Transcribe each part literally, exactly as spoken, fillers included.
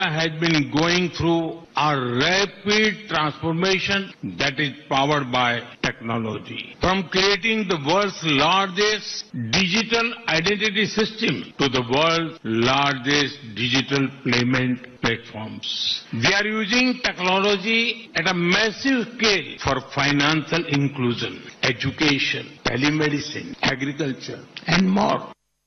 has been going through a rapid transformation that is powered by technology. From creating the world's largest digital identity system to the world's largest digital payment platforms. They are using technology at a massive scale for financial inclusion, education, telemedicine, agriculture, and more.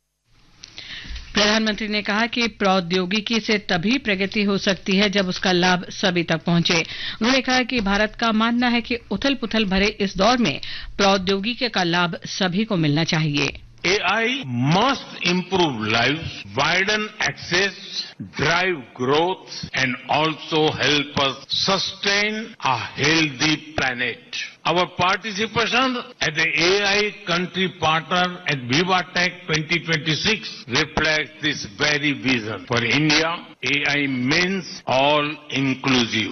प्रधानमंत्री ने कहा कि प्रौद्योगिकी से तभी प्रगति हो सकती है जब उसका लाभ सभी तक पहुंचे। उन्होंने कहा कि भारत का मानना है कि उथल पुथल भरे इस दौर में प्रौद्योगिकी का लाभ सभी को मिलना चाहिए। A I must improve lives, widen access, drive growth, and also help us sustain a healthy planet. Our participation as the A I country partner at VivaTech twenty twenty-six reflects this very vision. For India, A I means all inclusive.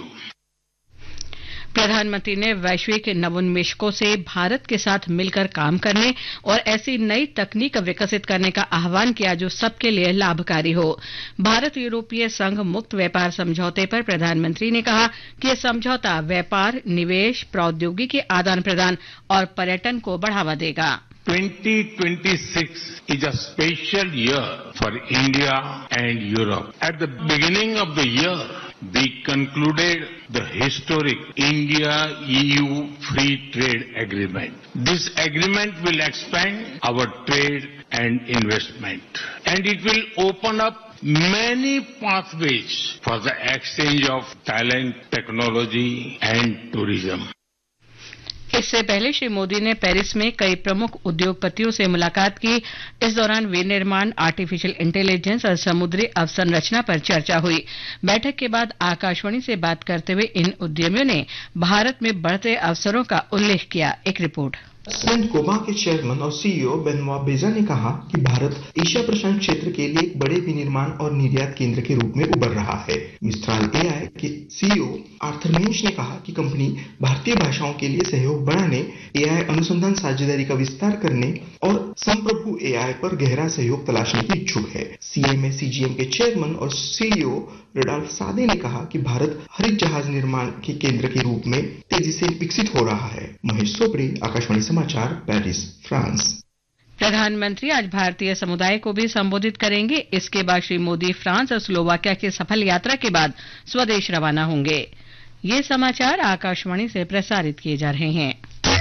प्रधानमंत्री ने वैश्विक नवोन्मेषकों से भारत के साथ मिलकर काम करने और ऐसी नई तकनीक विकसित करने का आह्वान किया जो सबके लिए लाभकारी हो। भारत यूरोपीय संघ मुक्त व्यापार समझौते पर प्रधानमंत्री ने कहा कि यह समझौता व्यापार, निवेश, प्रौद्योगिकी आदान प्रदान और पर्यटन को बढ़ावा देगा। twenty twenty-six is a special year for India and Europe. At the beginning of the year, we concluded the historic India-E U Free Trade Agreement. This agreement will expand our trade and investment, and it will open up many pathways for the exchange of talent, technology, and tourism. इससे पहले श्री मोदी ने Paris में कई प्रमुख उद्योगपतियों से मुलाकात की। इस दौरान विनिर्माण, आर्टिफिशियल इंटेलिजेंस और समुद्री अवसंरचना पर चर्चा हुई। बैठक के बाद आकाशवाणी से बात करते हुए इन उद्यमियों ने भारत में बढ़ते अवसरों का उल्लेख किया। एक रिपोर्ट। सेंटकोमा के चेयरमैन और सीईओ बेनवा बेजा ने कहा कि भारत एशिया प्रशांत क्षेत्र के लिए एक बड़े विनिर्माण और निर्यात केंद्र के रूप में उभर रहा है। मिस्ट्राल एआई के सीईओ आर्थर मेंश ने कहा कि कंपनी भारतीय भाषाओं के लिए सहयोग बढ़ाने, एआई अनुसंधान साझेदारी का विस्तार करने और संप्रभु एआई पर गहरा सहयोग तलाशने की इच्छुक है। सीएमए सीजीएम के चेयरमैन और सीईओ रडोल्फ सादे ने कहा कि भारत हरित जहाज निर्माण के केंद्र के रूप में तेजी से विकसित हो रहा है। महेश सोपड़े, आकाशवाणी समाचार, पेरिस, फ्रांस। प्रधानमंत्री आज भारतीय समुदाय को भी संबोधित करेंगे। इसके बाद श्री मोदी फ्रांस और स्लोवाकिया की सफल यात्रा के बाद स्वदेश रवाना होंगे। ये समाचार आकाशवाणी से प्रसारित किए जा रहे हैं।